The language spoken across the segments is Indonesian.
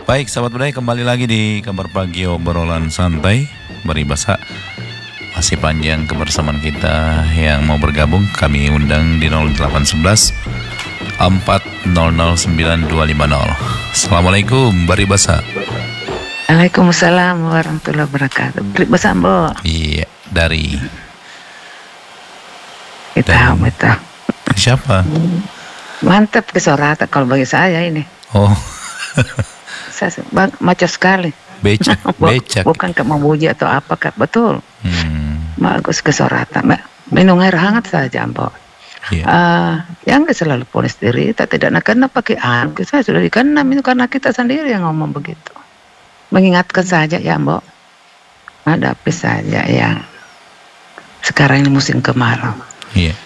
Baik, sahabat budaya, kembali lagi di Kabar Pagi obrolan santai Baribasa. Masih panjang kebersamaan kita. Yang mau bergabung kami undang di 0811 4009250. Assalamualaikum Baribasa. Waalaikumsalam warahmatullahi wabarakatuh. Baribasa, Mbok. Iya, dari Kita. siapa? Mantap kesoratan kalau bagi saya ini. Oh. Macam sekali. Becak. Bukan memuji atau apa, Kak. Betul. Bagus kesoratan. Minum air hangat saja, Mbok. Yeah. Yang selalu ponis diri, tidak nak kena pakai air. Saya sudah dikenam itu karena kita sendiri yang ngomong begitu. Mengingatkan saja ya, Mbok. Hadapi saja yang sekarang ini musim kemarau. Iya.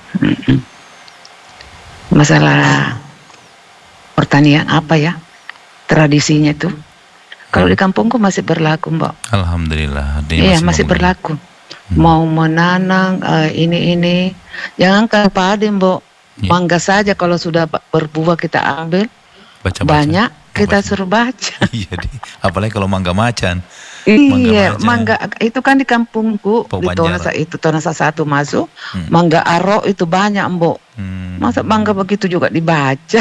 Masalah pertanian apa ya? Tradisinya tuh. Kalau di kampungku masih berlaku, Mbok. Alhamdulillah. Iya, masih berlaku. Mau menanam ini. Jangan ke padi, Mbok. Mangga saja kalau sudah berbuah kita ambil. Baca. Banyak kita suruh baca. Iya, apalagi kalau mangga macan. Iya, mangga itu kan di kampungku di Tonasa 1 masuk. Mangga aro itu banyak, Mbok. Masa mangga begitu juga dibaca.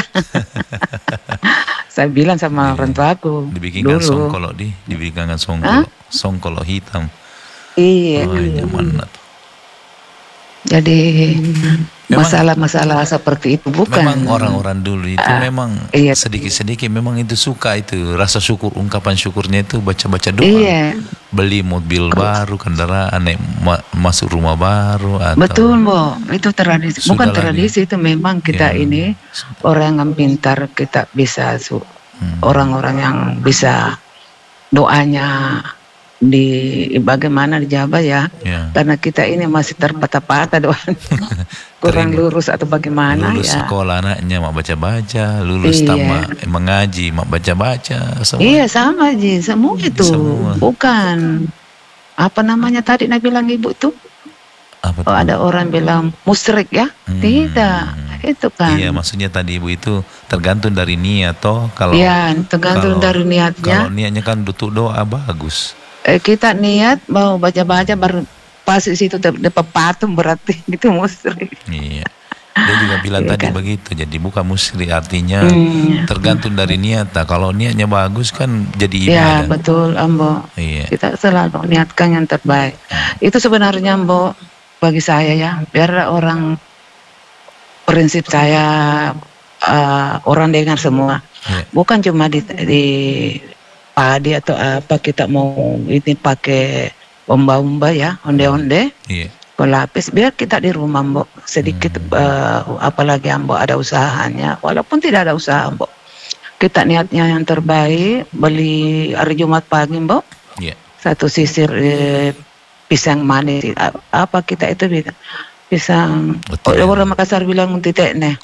Saya bilang sama orang tua aku dibikinkan dulu. Dibikinkan songkolo hitam. Iya. Mana tuh. Jadi masalah-masalah seperti itu bukan. Memang orang-orang dulu itu memang sedikit-sedikit memang itu suka itu rasa syukur, ungkapan syukurnya itu baca-baca doa. Iya. Beli mobil baru, kendaraan, masuk rumah baru. Atau betul, Mbok. Itu tradisi. Bukan tradisi, itu memang kita ini orang yang pintar, kita bisa orang-orang yang bisa doanya bagaimana dijawab ya. Karena kita ini masih terpatah-patah doanya. Kurang lurus atau bagaimana lulus ya. Sekolah anaknya mak baca-baca, lulus tamat mengaji mak baca-baca semua. Iya, sama Ji, semua itu. Semua. Bukan apa namanya tadi Nabi bilang ibu tuh. Apa tuh? Ada orang bilang musyrik ya. Tidak, itu kan. Iya, maksudnya tadi ibu itu tergantung dari niat toh. Kalau tergantung dari niatnya. Kalau niatnya kan butuh doa bagus. Kita niat mau baca-baca baru pas di situ dapat patung berarti itu musyrik. Iya. Dia juga bilang tadi kan? Begitu. Jadi bukan musyrik artinya tergantung dari niat. Kalau niatnya bagus kan jadi ibadah. Iya, betul, Mbok. Iya. Kita selalu niatkan yang terbaik. Itu sebenarnya, Mbok, bagi saya ya, biar orang prinsip saya orang dengar semua. Bukan cuma di padi atau apa kita mau ini pakai omba-omba ya, onde-onde, pelapis biar kita di rumah, Mbok, sedikit apalagi Mbok ada usahanya, walaupun tidak ada usaha, Mbok, kita niatnya yang terbaik, beli hari Jumat pagi, Mbok, satu sisir pisang manis, apa kita itu pisang, orang Makassar bilang untitekne,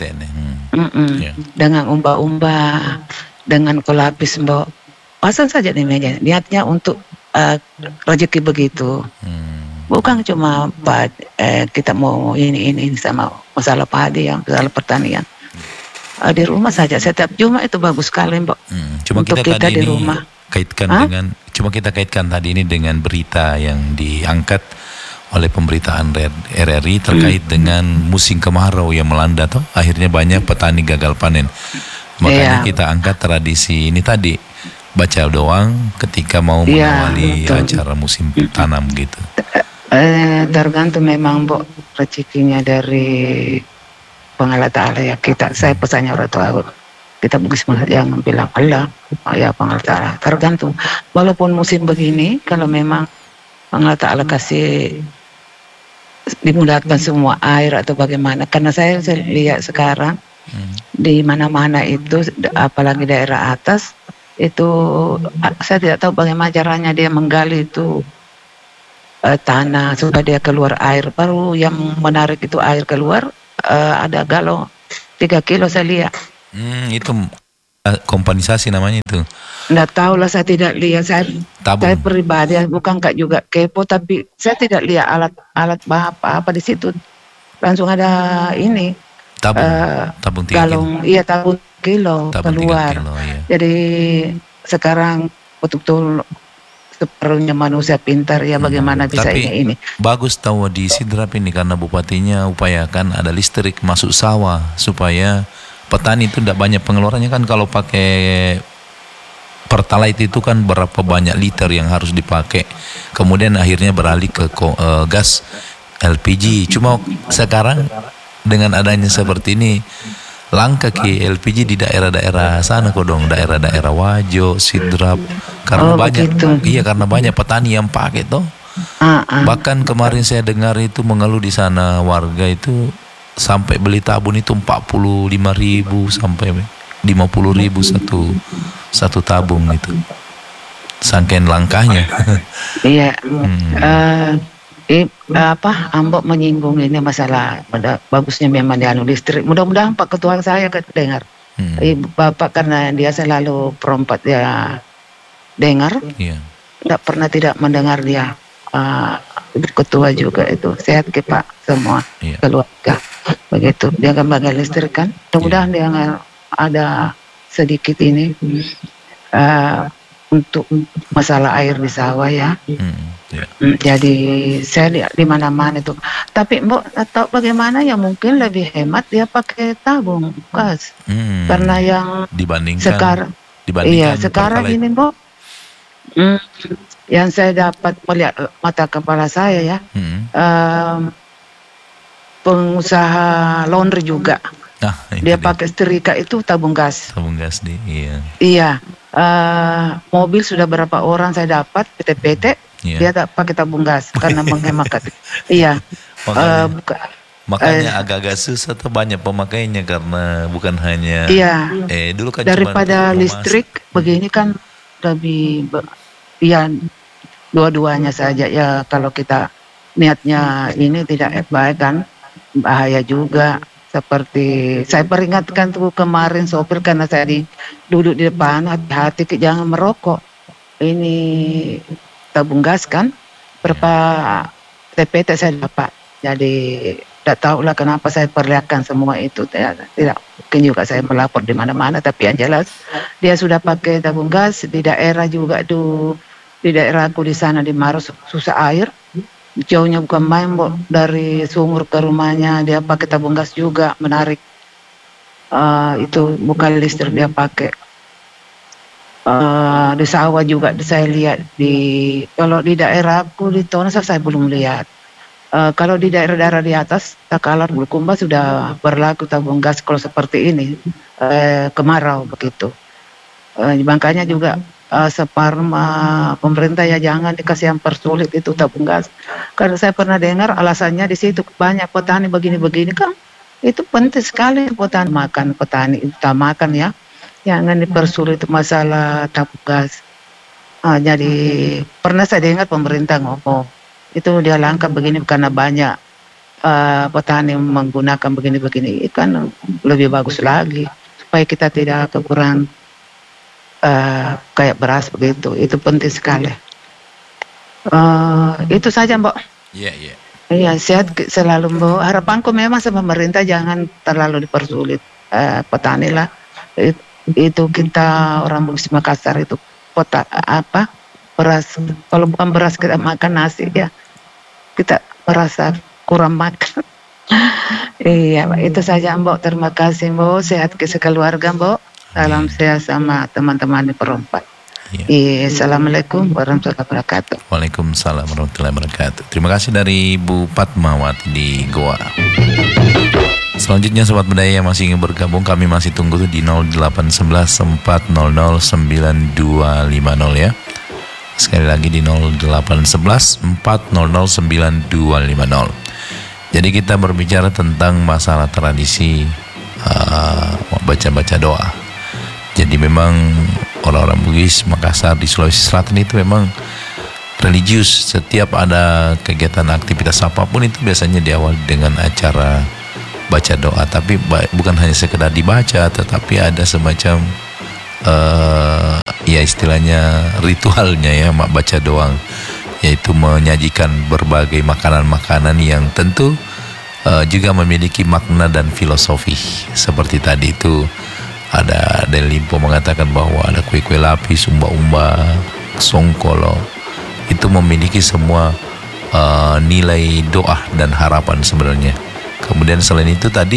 dengan umba-umba, dengan kelapis, Mbok, pasang saja di meja, niatnya untuk rezeki begitu, bukan cuma kita mau ini sama masalah padi yang masalah pertanian. Di rumah saja setiap Jumat itu bagus sekali, Mbok. Cuma untuk kita di rumah kita kaitkan tadi ini dengan berita yang diangkat oleh pemberitaan RRI terkait dengan musim kemarau yang melanda toh, akhirnya banyak petani gagal panen. Makanya kita angkat tradisi ini tadi, baca doang ketika mau mengawali acara musim tanam gitu. Tergantung memang, Mbok, rezekinya dari Pengalat Ta'ala ya. Saya pesannya orang tua kita bugis yang bilang Allah ya Pengalat Ta'ala. Tergantung. Walaupun musim begini, kalau memang Pengalat Ta'ala kasih dimudahkan semua air atau bagaimana. Karena saya lihat sekarang di mana-mana itu, apalagi daerah atas, itu saya tidak tahu bagaimana caranya dia menggali itu tanah supaya dia keluar air. Baru yang menarik itu air keluar ada galon 3 kilo saya lihat. Itu kompansasi namanya itu. Nggak tahu lah, saya tidak lihat. Saya pribadi bukan Kak juga kepo, tapi saya tidak lihat alat apa di situ. Langsung ada ini tabung 3 galon, iya tabung kilo tabung 3 keluar. kilo ya. Jadi sekarang betul-betul seperlunya manusia pintar ya, bagaimana bisanya Tapi ini. bagus tahu di Sidrap ini karena bupatinya upayakan ada listrik masuk sawah supaya petani itu tidak banyak pengeluarannya. Kan kalau pakai Pertalite itu kan berapa banyak liter yang harus dipakai, kemudian akhirnya beralih ke gas LPG. Cuma sekarang dengan adanya seperti ini langka ke LPG di daerah-daerah sana kok dong, daerah-daerah Wajo, Sidrap, karena karena banyak petani yang pakai toh. Bahkan kemarin saya dengar itu mengeluh di sana warga itu sampai beli tabung itu 45.000 sampai 50.000 satu tabung itu, saking langkahnya. Iya. Ambok menyinggung ini masalah bagusnya memang di listrik. Mudah-mudahan Pak Ketua saya dengar. Bapak karena dia selalu perompat dia dengar. Tidak pernah tidak mendengar dia. Ibu Ketua juga itu sehat ke Pak semua keluarga. Begitu dia kan bagai listrik kan. Mudah-mudahan dia ada sedikit ini untuk masalah air di sawah ya. Jadi saya lihat di mana-mana itu. Tapi Mbok atau bagaimana ya, mungkin lebih hemat dia pakai tabung gas. Karena yang dibandingkan sekarang ini Mbok, yang saya dapat melihat mata kepala saya ya, pengusaha laundry juga. Dia pakai setrika itu tabung gas. Tabung gas Iya. Mobil sudah berapa orang saya dapat PT-PT dia tak pakai tabung gas karena menghemat. Iya. Makanya agak-agak susah tuh banyak pemakainya karena bukan hanya. Dulu kan daripada listrik begini kan lebih dua-duanya saja ya. Kalau kita niatnya ini tidak baik kan bahaya juga. Seperti saya peringatkan tuh kemarin sopir karena saya duduk di depan, hati-hati jangan merokok. Ini tabung gas kan, berapa TPT saya dapat. Jadi tidak tahulah kenapa saya perlihatkan semua itu. Tidak mungkin juga saya melapor di mana-mana, tapi yang jelas dia sudah pakai tabung gas di daerah juga tuh. Di daerah aku di sana di Maros susah air. Jauhnya bukan main dari sumur ke rumahnya dia pakai tabung gas juga menarik. Itu bukan listrik dia pakai. Di sawah juga saya lihat kalau di daerah aku di Tonas saya belum lihat. Kalau di daerah-daerah di atas Takalar Bulukumba sudah berlaku tabung gas kalau seperti ini kemarau begitu. Makanya juga pemerintah ya jangan dikasih yang persulit itu tabung gas. Karena saya pernah dengar alasannya di situ banyak petani begini-begini kan. Itu penting sekali petani utamakan ya. Jangan dipersulit masalah tabung gas. Jadi pernah saya dengar pemerintah ngomong itu dia langkah begini karena banyak petani menggunakan begini-begini kan lebih bagus lagi supaya kita tidak kekurangan kayak beras begitu. Itu penting sekali. Itu saja Mbok. Iya, sehat selalu Mbok. Harapanku memang sama pemerintah jangan terlalu dipersulit petani lah. Itu kita orang Bugis Makassar itu beras. Kalau bukan beras kita makan nasi ya. Kita merasa kurang makan. Iya, itu saja Mbok. Terima kasih Mbok. Sehat ke sekeluarga Mbok. Salam sehat sama teman-teman di perempat. Assalamualaikum warahmatullahi wabarakatuh. Waalaikumsalam warahmatullahi wabarakatuh. Terima kasih dari Bu Fatmawati di Goa. Selanjutnya Sobat Budaya yang masih ingin bergabung, kami masih tunggu tuh di 0811 400 9250 ya. Sekali lagi di 0811 400 9250. Jadi kita berbicara tentang masalah tradisi baca-baca doa. Jadi memang orang-orang Bugis Makassar di Sulawesi Selatan itu memang religius. Setiap ada kegiatan aktivitas apapun itu biasanya diawali dengan acara baca doa. Tapi bukan hanya sekedar dibaca, tetapi ada semacam ya istilahnya ritualnya ya baca doa, yaitu menyajikan berbagai makanan-makanan yang tentu juga memiliki makna dan filosofi. Seperti tadi itu Ada Del Limpo mengatakan bahwa ada kue-kue lapis, umba-umba, songkolo, itu memiliki semua nilai doa dan harapan sebenarnya. Kemudian selain itu tadi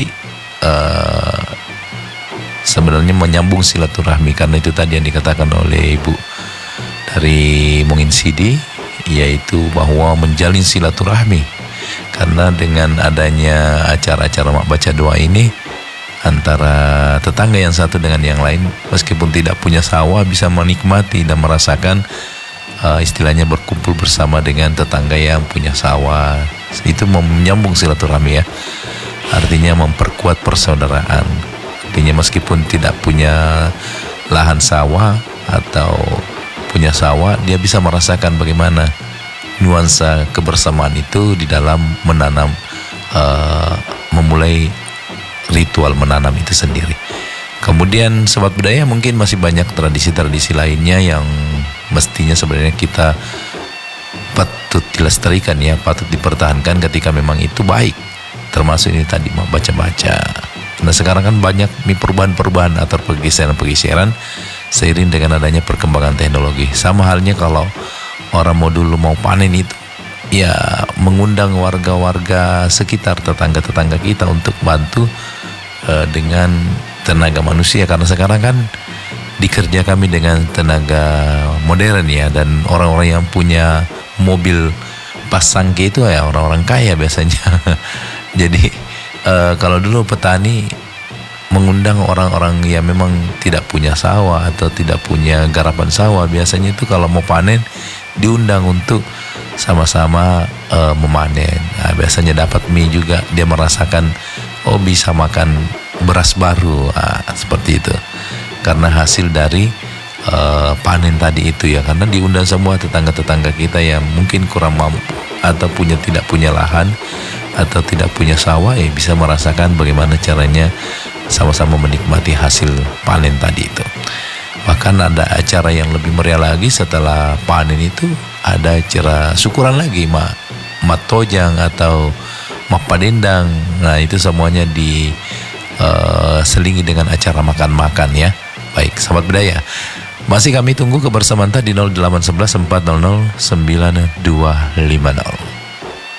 sebenarnya menyambung silaturahmi, karena itu tadi yang dikatakan oleh Ibu dari Mungin Sidi, yaitu bahwa menjalin silaturahmi. Karena dengan adanya acara-acara mak baca doa ini, antara tetangga yang satu dengan yang lain, meskipun tidak punya sawah, bisa menikmati dan merasakan istilahnya berkumpul bersama dengan tetangga yang punya sawah. Itu menyambung silaturahmi ya, artinya memperkuat persaudaraan. Artinya meskipun tidak punya lahan sawah atau punya sawah, dia bisa merasakan bagaimana nuansa kebersamaan itu di dalam menanam, memulai ritual menanam itu sendiri. Kemudian Sobat Budaya, mungkin masih banyak tradisi-tradisi lainnya yang mestinya sebenarnya kita patut dilestarikan ya, patut dipertahankan ketika memang itu baik. Termasuk ini tadi mau baca-baca. Nah sekarang kan banyak perubahan-perubahan atau pergeseran-pergeseran seiring dengan adanya perkembangan teknologi. Sama halnya kalau orang mau dulu mau panen itu, ya mengundang warga-warga sekitar, tetangga-tetangga kita untuk bantu dengan tenaga manusia, karena sekarang kan dikerja kami dengan tenaga modern ya, dan orang-orang yang punya mobil pasangke itu ya orang-orang kaya biasanya. Jadi kalau dulu petani mengundang orang-orang yang memang tidak punya sawah atau tidak punya garapan sawah, biasanya itu kalau mau panen diundang untuk sama-sama memanen. Nah, biasanya dapat mie juga, dia merasakan oh bisa makan beras baru, seperti itu, karena hasil dari panen tadi itu ya. Karena diundang semua tetangga-tetangga kita yang mungkin kurang mampu atau tidak punya lahan atau tidak punya sawah, ya bisa merasakan bagaimana caranya sama-sama menikmati hasil panen tadi itu. Bahkan ada acara yang lebih meriah lagi setelah panen itu, ada acara syukuran lagi, matojang atau mapadendang. Nah itu semuanya diselingi dengan acara makan-makan ya. Baik Sahabat Budaya, masih kami tunggu kebersamaan di 0811 400 9250.